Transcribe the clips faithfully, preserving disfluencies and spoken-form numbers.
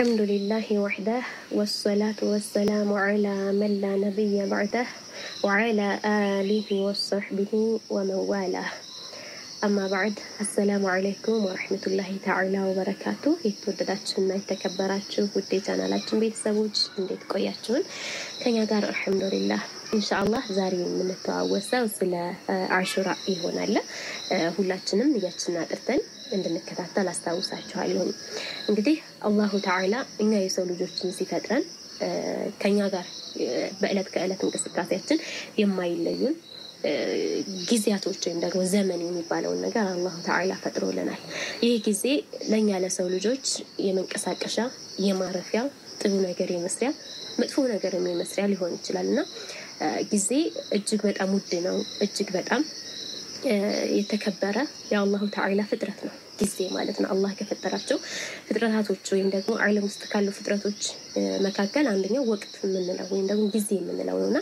الحمد لله وحده والصلاة والسلام على من لا نبي بعده وعلى آله وصحبه ومن والاه أما بعد السلام عليكم ورحمة الله تعالى وبركاته يتودداتشنا يتكبراتشو ودي ቻናላችን ቤተሰቦች እንዴት ቆያችሁን ከኛ ጋር አልহামዱሊላህ ኢንሻአላህ ዛሬ የምንተዋወሰው ስለ አሹራ ይሆናል ሁላችንም እያችንን አጥርተን እንድንከታተል አስተዋውሳችኋለሁ እንግዲህ አላሁ ተዓላ እኛ የሰው ልጆችን ሲፈጥረን ከኛ ጋር በእለት ከእለት እንቅስቃሴያችን የማይለዩን ጊዜያቶች ወይም ደግሞ ዘመን የሚባለው ነገር አላሁ ተዓላ ፈጥሮልናል ይሄ ጊዜ ለኛ ለሰው ልጆች የመንቀሳቀሻ የማረፊያ ጥሩ ነገር የመስሪያ መጥፎ ነገር የመስሪያ ሊሆን ይችላልና ጊዜ እጅግ በጣም ውድ ነው እጅግ በጣም የተከበረ የአላሁ ተዓላ ፍጥረት ነው ጊዜ ማለት ነው አላህ ከፈጠራቸው ፍጥረታቶች ወይም ደግሞ ዓለም ውስጥ ካሉ ፍጥረቶች መካከል አንደኛው ወቅት የምንለው ወይም ደግሞ ጊዜ የምንለው ነውና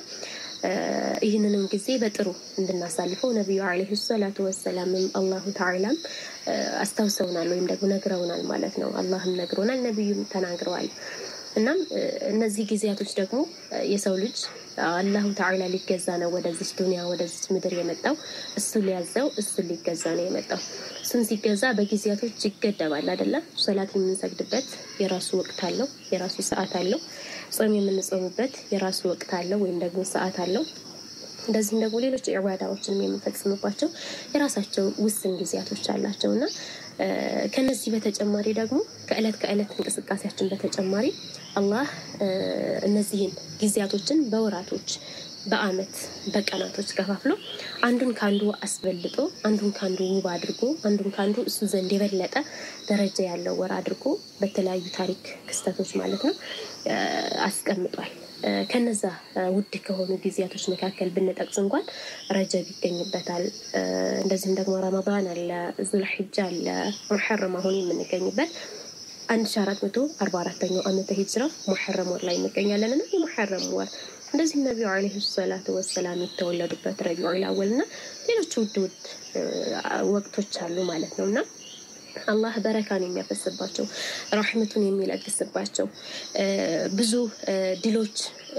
ይህንንም ጊዜ በጥሩ እንድናሳልፈው ነብዩ አለይሂ ሰላቱ ወሰለም አላሁ ተዓላ አስተውሰውናል ወይም ደግሞ ነግረውናል ማለት ነው አላህም ነግሮናል ነብዩም ተናግረዋል እናም እነዚህ ጊዜያቶች ደግሞ የሰው ልጅ አላሁ ተዓላ ሊገዛ ነው ወደዚህ ዱንያ ወደዚህ ምድር የመጣው እሱ ሊያዘው እሱ ሊገዛ ነው የመጣው እሱን ሲገዛ በጊዜያቶች ይገደባል አይደለ ሶላት የምንሰግድበት የራሱ ወቅት አለው የራሱ ሰዓት አለው ጾም የምንጾምበት የራሱ ወቅት አለው ወይም ደግሞ ሰዓት አለው እንደዚህ ደግሞ ሌሎች ኢባዳዎችን የምንፈጽምባቸው የራሳቸው ውስን ጊዜያቶች አላቸውና ከነዚህ በተጨማሪ ደግሞ ከእለት ከእለት እንቅስቃሴያችን በተጨማሪ አላህ እነዚህን ጊዜያቶችን በወራቶች በአመት በቀናቶች ከፋፍሎ አንዱን ካንዱ አስበልጦ አንዱን ካንዱ ውብ አድርጎ አንዱን ካንዱ እሱ ዘንድ የበለጠ ደረጃ ያለው ወር አድርጎ በተለያዩ ታሪክ ክስተቶች ማለት ነው አስቀምጧል ከነዛ ውድ ከሆኑ ጊዜያቶች መካከል ብንጠቅስ እንኳን ረጀብ ይገኝበታል እንደዚህም ደግሞ ረመዳን አለ ዙልሂጃ አለ ሙሐረም አሁን የምንገኝበት አንድ ሺህ አራት መቶ አርባ አራተኛው ዓመተ ሂጅራ ሙሐረም ወር ላይ እንገኛለንና የሙሐረም ወር እንደዚህ ነብዩ አለይሂ ሰላቱ ወሰለም የተወለዱበት ረቢዑል አወልና ሌሎች ውድ ውድ ወቅቶች አሉ ማለት ነውና አላህ በረካን የሚያፈስባቸው ረህመቱን የሚለግስባቸው ብዙ ድሎች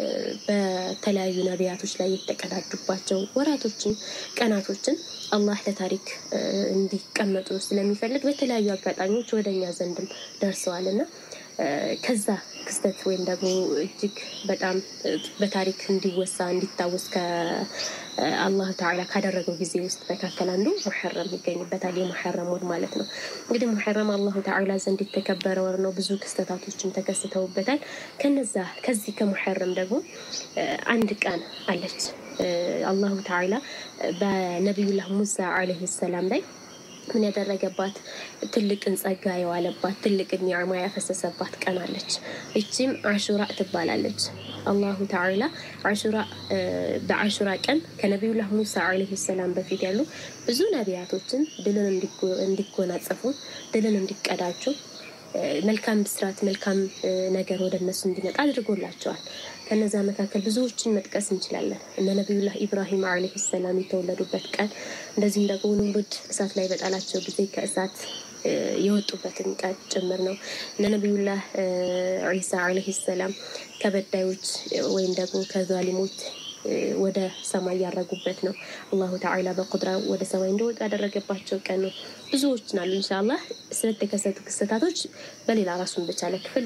በተለያዩ ነቢያቶች ላይ የተቀዳጁባቸው ወራቶችን ቀናቶችን አላህ ለታሪክ እንዲቀመጡ ስለሚፈልግ በተለያዩ አጋጣሚዎች ወደኛ ዘንድም ደርሰዋልና ከዛ ክስተት ወይም ደግሞ እጅግ በጣም በታሪክ እንዲወሳ እንዲታወስ ከአላህ ተዓላ ካደረገው ጊዜ ውስጥ መካከል አንዱ ሙሐረም ይገኝበታል የሙሐረም ወር ማለት ነው እንግዲህ ሙሐረም አላሁ ተዓላ ዘንድ የተከበረ ወር ነው ብዙ ክስተታቶችን ተከስተውበታል ከነዛ ከዚህ ከሙሐረም ደግሞ አንድ ቀን አለች አላሁ ተዓላ በነብዩላህ ሙሳ አለይሂ ሰላም ላይ ምን ያደረገባት ትልቅን ጸጋ የዋለባት ትልቅ ኒዕማ ያፈሰሰባት ቀን አለች እቺም አሹራ ትባላለች አላሁ ተዓላ አሹራ በአሹራ ቀን ከነብዩላህ ሙሳ አለይሂ ሰላም በፊት ያሉ ብዙ ነቢያቶችን ድልን እንዲጎናጸፉ ድልን እንዲቀዳጁ መልካም ብስራት መልካም ነገር ወደነሱ እንዲመጣ አድርጎላቸዋል ከነዛ መካከል ብዙዎችን መጥቀስ እንችላለን እነ ነብዩላህ ኢብራሂም አለይሂ ሰላም የተወለዱበት ቀን እንደዚህም ደግሞ ንምሩድ እሳት ላይ በጣላቸው ጊዜ ከእሳት የወጡበትን ቀን ጭምር ነው እነ ነብዩላህ ኢሳ አለይሂ ሰላም ከበዳዮች ወይም ደግሞ ከዛሊሞች ወደ ሰማይ ያረጉበት ነው አላሁ ተዓላ በቁድራ ወደ ሰማይ እንደወጡ ያደረገባቸው ቀን ነው ብዙዎች ናሉ ኢንሻአላህ ስለተከሰቱ ክስተታቶች በሌላ ራሱን በቻለ ክፍል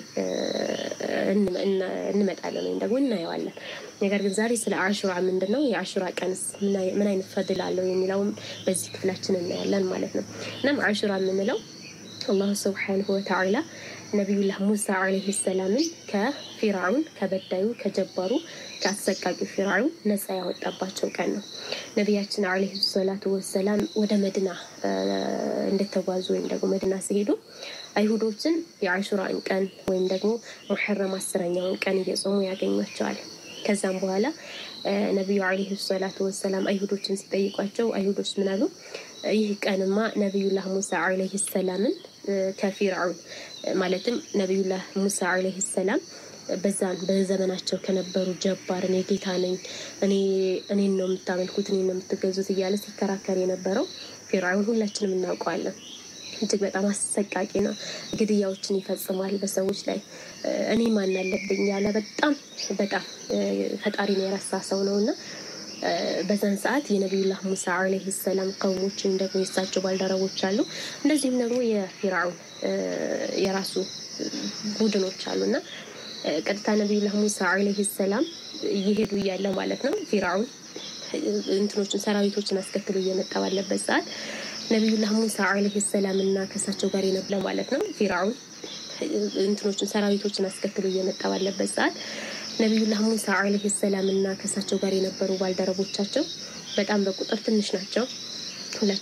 እንመጣለን ወይም ደግሞ እናየዋለን ነገር ግን ዛሬ ስለ አሹራ ምንድነው የአሹራ ቀንስ ምን አይነት ፈድል አለው የሚለው በዚህ ክፍላችን እናያለን ማለት ነው እናም አሹራ ምንለው አላህ Subhanahu Wa Ta'ala ነብዩላህ ሙሳ አለይሂ ሰላም ከፊራውን ከበዳዩ ከጀባሩ ከአሰቃቂ ፊራውን ነፃ ያወጣባቸው ቀን ነው ነብያችን አለይሂ ሰላቱ ወሰለም ወደ መዲና እንደተጓዙ ወይም ደግሞ መዲና ሲሄዱ አይሁዶችን የአሹራን ቀን ወይም ደግሞ ሙሐረም አስረኛውን ቀን እየጾሙ ያገኟቸዋል ከዛም በኋላ ነብዩ አለይሂ ሰላቱ ወሰለም አይሁዶችን ሲጠይቋቸው አይሁዶች ምን አሉ ይህ ቀንማ ነብዩላህ ሙሳ አለይሂ ሰላም ከፊራውን ማለትም ነብዩላህ ሙሳ አለይሂ ሰላም በዛን በዘመናቸው ከነበሩ ጀባር እኔ ጌታ ነኝ እኔ እኔን ነው የምታመልኩት እኔን ነው የምትገዙት እያለ ሲከራከር የነበረው ፊራውን ሁላችንም እናውቀዋለን እጅግ በጣም አሰቃቂ ነው ግድያዎችን ይፈጽማል በሰዎች ላይ እኔ ማን አለብኝ ያለ በጣም በጣም ፈጣሪን የረሳ ሰው ነውና በዛን ሰዓት የነብዩላህ ሙሳ አለይሂ ሰላም ቀውሞችን ደግሞ የሳቸው ባልደረቦች አሉ እንደዚህም ደግሞ የፊርዓውን የራሱ ቡድኖች አሉና ቀጥታ ነብዩላህ ሙሳ አለይሂ ሰላም ይሄዱ ያለ ማለት ነው ፊርዓውን እንትኖችን ሰራዊቶችን አስከትሎ እየመጣ ባለበት ሰዓት ነብዩላህ ሙሳ አለይሂ ሰላም እና ከሳቸው ጋር የነበረ ማለት ነው ፊርዓውን እንትኖችን ሰራዊቶችን አስከትሎ እየመጣ ባለበት ሰዓት ነብዩላህ ሙሳ አለይሂ ሰላም እና ከሳቸው ጋር የነበሩ ባልደረቦቻቸው በጣም በቁጥር ትንሽ ናቸው